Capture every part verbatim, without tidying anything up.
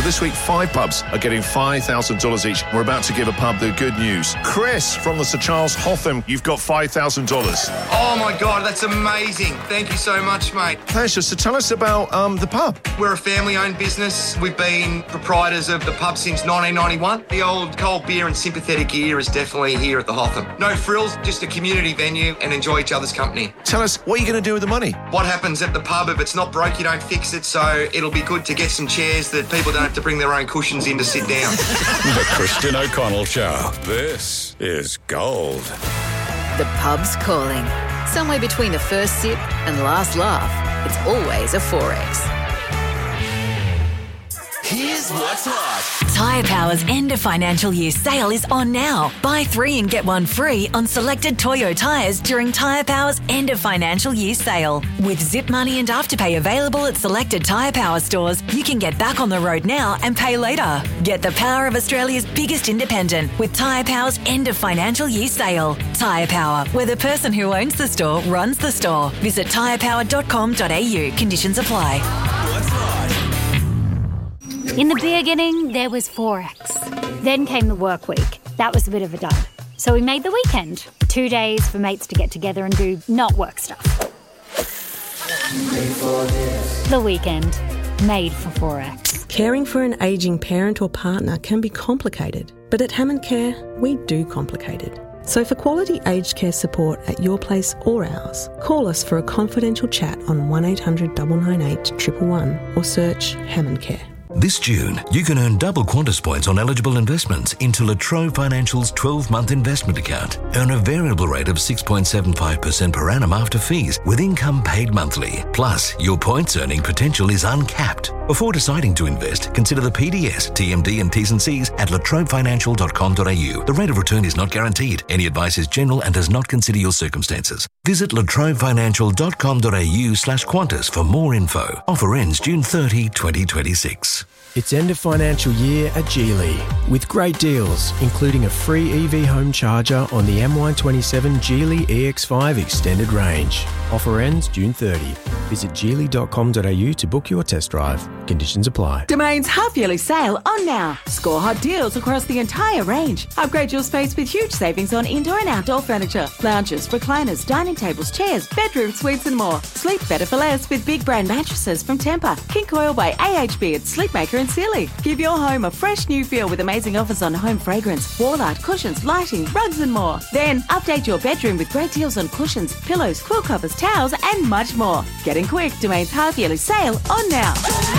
this week, five pubs are getting five thousand dollars each. We're about to give a pub the good news. Chris from the Sir Charles Hotham, you've got five thousand dollars. Oh, my God, that's amazing. Thank you so much, mate. Pleasure. So tell us about um, the pub. We're a family-owned business. We've been proprietors of the pub since nineteen ninety-one. The old cold beer and sympathetic ear is definitely here at the Hotham. No frills, just a community venue and enjoy each other's company. Tell us, what are you going to do with the money? What happens at the pub, if it's not broke, you don't fix it, so it'll be good to get some chairs that people don't have to bring their own cushions in to sit down. The Christian O'Connell Show. This is gold. The pub's calling. Somewhere between the first sip and last laugh, it's always a four X. Here's what's hot. Tyre Power's end of financial year sale is on now. Buy three and get one free on selected Toyo tyres during Tyre Power's end of financial year sale. With Zip Money and Afterpay available at selected Tyre Power stores, you can get back on the road now and pay later. Get the power of Australia's biggest independent with Tyre Power's end of financial year sale. Tyre Power, where the person who owns the store runs the store. Visit tyre power dot com dot a u. Conditions apply. What's hot? In the beginning, there was Forex. Then came the work week. That was a bit of a dud. So we made the weekend. Two days for mates to get together and do not work stuff. The weekend. Made for Forex. Caring for an ageing parent or partner can be complicated. But at Hammond Care, we do complicated. So for quality aged care support at your place or ours, call us for a confidential chat on one eight hundred nine nine eight one one one or search Hammond Care. This June, you can earn double Qantas points on eligible investments into La Trobe Financial's twelve-month investment account. Earn a variable rate of six point seven five percent per annum after fees, with income paid monthly. Plus, your points earning potential is uncapped. Before deciding to invest, consider the P D S, T M D and T's and C's at la trobe financial dot com dot a u. The rate of return is not guaranteed. Any advice is general and does not consider your circumstances. Visit la trobe financial dot com dot a u slash Qantas for more info. Offer ends June thirtieth, twenty twenty-six. It's end of financial year at Geely, with great deals, including a free E V home charger on the M Y twenty-seven Geely E X five Extended Range. Offer ends June thirtieth. Visit geely dot com dot a u to book your test drive. Conditions apply. Domain's half-yearly sale on now. Score hot deals across the entire range. Upgrade your space with huge savings on indoor and outdoor furniture, lounges, recliners, dining tables, chairs, bedroom suites and more. Sleep better for less with big brand mattresses from Tempur, King Coil by A H B at Sleepmaker and Sealy. Give your home a fresh new feel with amazing offers on home fragrance, wall art, cushions, lighting, rugs and more. Then update your bedroom with great deals on cushions, pillows, quilt covers, towels and much more. Getting quick, Domain's half-yearly sale on now.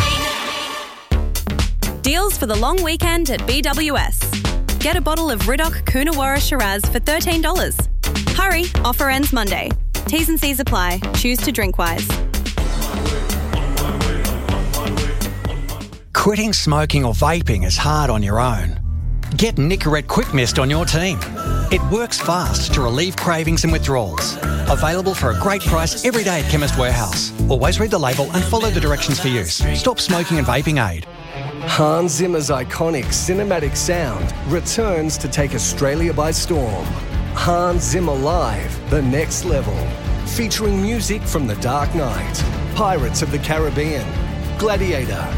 Deals for the long weekend at B W S. Get a bottle of Riddoch Coonawarra Shiraz for thirteen dollars. Hurry, offer ends Monday. T's and C's apply. Choose to drink wise. Quitting smoking or vaping is hard on your own. Get Nicorette Quick Mist on your team. It works fast to relieve cravings and withdrawals. Available for a great price every day at Chemist Warehouse. Always read the label and follow the directions for use. Stop smoking and vaping aid. Hans Zimmer's iconic cinematic sound returns to take Australia by storm. Hans Zimmer Live, The Next Level. Featuring music from The Dark Knight, Pirates of the Caribbean, Gladiator,